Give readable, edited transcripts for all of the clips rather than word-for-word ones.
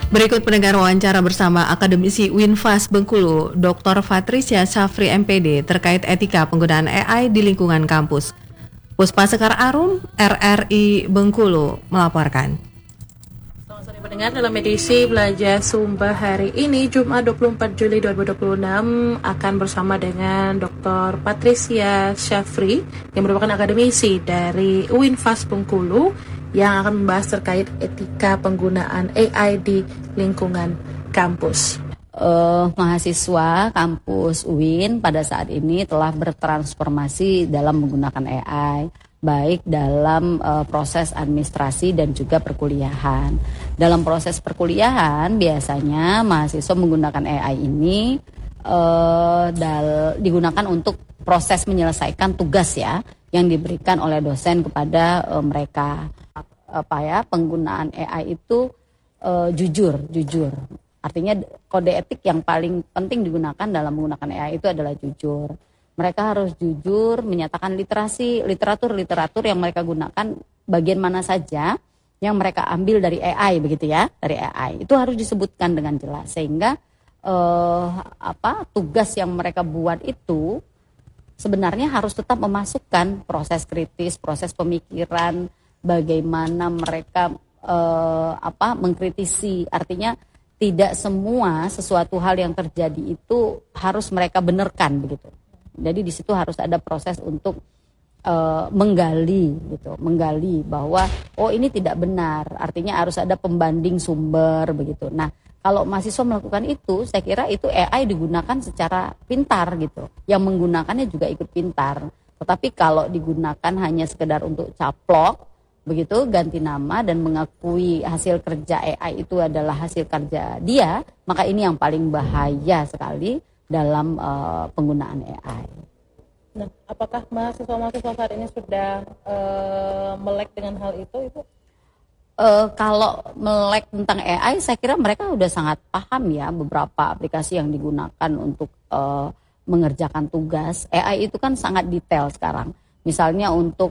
Berikut pendengar wawancara bersama akademisi Winfas Bengkulu, Dr. Patricia Syafri MPD terkait etika penggunaan AI di lingkungan kampus. Puspa Sekar Arum, RRI Bengkulu melaporkan. Selamat sore pendengar, dalam edisi Belajar Sumba hari ini Jumat 24 Juli 2026 akan bersama dengan Dr. Patricia Syafri yang merupakan akademisi dari Winfas Bengkulu yang akan membahas terkait etika penggunaan AI di lingkungan kampus. Mahasiswa kampus UIN pada saat ini telah bertransformasi dalam menggunakan AI, baik dalam proses administrasi dan juga perkuliahan. Dalam proses perkuliahan biasanya mahasiswa menggunakan AI ini digunakan untuk proses menyelesaikan tugas ya yang diberikan oleh dosen kepada mereka. Penggunaan AI itu jujur. Artinya kode etik yang paling penting digunakan dalam menggunakan AI itu adalah jujur. Mereka harus jujur menyatakan literatur yang mereka gunakan bagian mana saja yang mereka ambil dari AI begitu ya, dari AI. Itu harus disebutkan dengan jelas sehingga tugas yang mereka buat itu sebenarnya harus tetap memasukkan proses kritis, proses pemikiran, bagaimana mereka mengkritisi. Artinya tidak semua sesuatu hal yang terjadi itu harus mereka benarkan begitu. Jadi di situ harus ada proses untuk menggali bahwa ini tidak benar. Artinya harus ada pembanding sumber begitu. Nah, kalau mahasiswa melakukan itu, saya kira itu AI digunakan secara pintar gitu. Yang menggunakannya juga ikut pintar. Tetapi kalau digunakan hanya sekedar untuk caplok begitu, ganti nama dan mengakui hasil kerja AI itu adalah hasil kerja dia, maka ini yang paling bahaya sekali dalam penggunaan AI. Nah, apakah mahasiswa saat ini sudah melek dengan hal itu, Ibu? Kalau melek tentang AI, saya kira mereka sudah sangat paham ya beberapa aplikasi yang digunakan untuk mengerjakan tugas. AI itu kan sangat detail sekarang. Misalnya untuk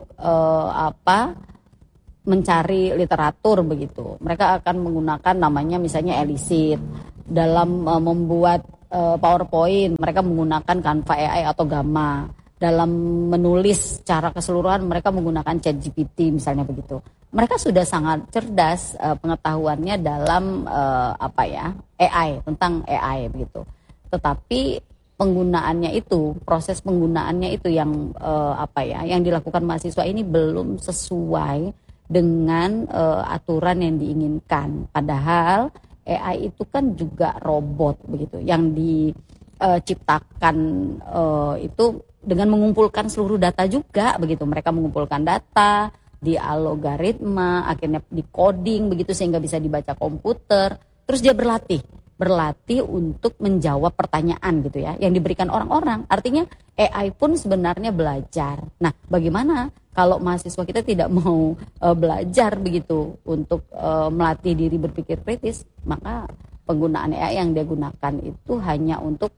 mencari literatur begitu. Mereka akan menggunakan namanya misalnya Elicit. Dalam membuat PowerPoint, mereka menggunakan Canva AI atau Gamma. Dalam menulis secara keseluruhan, mereka menggunakan ChatGPT misalnya begitu. Mereka sudah sangat cerdas pengetahuannya dalam AI, tentang AI begitu. Tetapi penggunaannya itu, proses penggunaannya itu yang yang dilakukan mahasiswa ini belum sesuai dengan aturan yang diinginkan. Padahal AI itu kan juga robot begitu yang diciptakan itu dengan mengumpulkan seluruh data juga begitu. Mereka mengumpulkan data di algoritma, akhirnya di coding begitu sehingga bisa dibaca komputer. Terus dia berlatih untuk menjawab pertanyaan gitu ya yang diberikan orang-orang. Artinya AI pun sebenarnya belajar. Nah, bagaimana kalau mahasiswa kita tidak mau belajar begitu untuk melatih diri berpikir kritis, maka penggunaan AI yang dia gunakan itu hanya untuk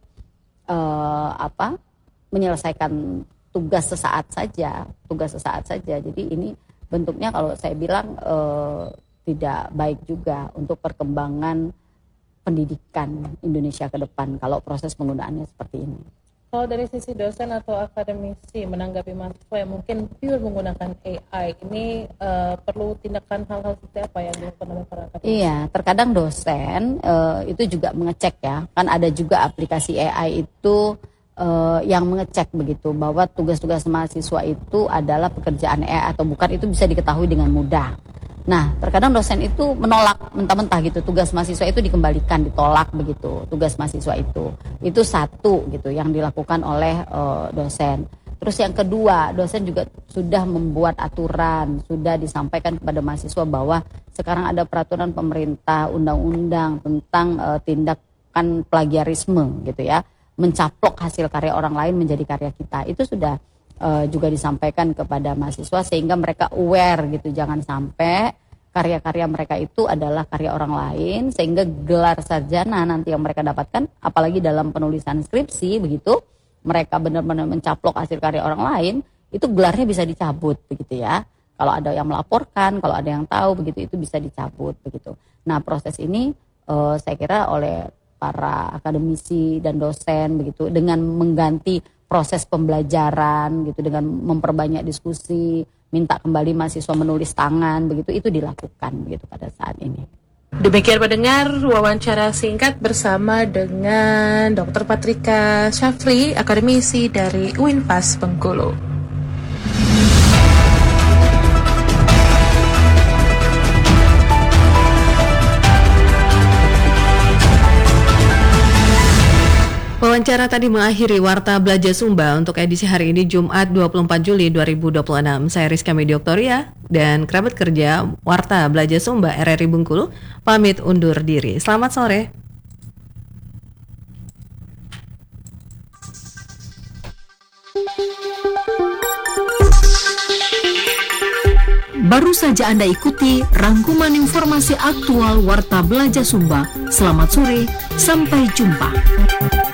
menyelesaikan tugas sesaat saja. Jadi ini bentuknya kalau saya bilang tidak baik juga untuk perkembangan pendidikan Indonesia ke depan kalau proses penggunaannya seperti ini. Kalau dari sisi dosen atau akademisi menanggapi mahasiswa yang mungkin pure menggunakan AI ini perlu tindakan hal-hal seperti apa yang dilakukan oleh para akademisi? Iya, terkadang dosen itu juga mengecek ya, kan ada juga aplikasi AI itu yang mengecek begitu bahwa tugas-tugas mahasiswa itu adalah pekerjaan AI atau bukan, itu bisa diketahui dengan mudah. Nah, terkadang dosen itu menolak mentah-mentah gitu, tugas mahasiswa itu dikembalikan, ditolak begitu, tugas mahasiswa itu. Itu satu gitu yang dilakukan oleh dosen. Terus yang kedua, dosen juga sudah membuat aturan, sudah disampaikan kepada mahasiswa bahwa sekarang ada peraturan pemerintah, undang-undang tentang tindakan plagiarisme gitu ya, mencaplok hasil karya orang lain menjadi karya kita. Itu sudah juga disampaikan kepada mahasiswa sehingga mereka aware gitu, jangan sampai karya-karya mereka itu adalah karya orang lain sehingga gelar sarjana nanti yang mereka dapatkan, apalagi dalam penulisan skripsi begitu, mereka benar-benar mencaplok hasil karya orang lain, itu gelarnya bisa dicabut begitu ya. Kalau ada yang melaporkan, kalau ada yang tahu begitu, itu bisa dicabut begitu. Nah, proses ini saya kira oleh para akademisi dan dosen begitu, dengan mengganti proses pembelajaran gitu, dengan memperbanyak diskusi, minta kembali mahasiswa menulis tangan begitu, itu dilakukan begitu pada saat ini. Demikian pendengar wawancara singkat bersama dengan Dr. Patrika Syafri, akademisi dari UINFAS Bengkulu. Wawancara tadi mengakhiri Warta Belajar Sumba untuk edisi hari ini Jumat 24 Juli 2026. Saya Rizka Medioktoria dan kerabat kerja Warta Belajar Sumba RRI Bengkulu pamit undur diri. Selamat sore. Baru saja Anda ikuti rangkuman informasi aktual Warta Belajar Sumba. Selamat sore, sampai jumpa.